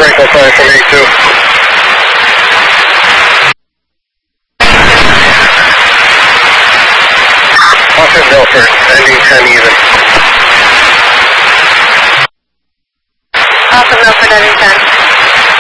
Franklin 5 from A2. Austin Milford, ending 10 even. Austin Milford, ending 10.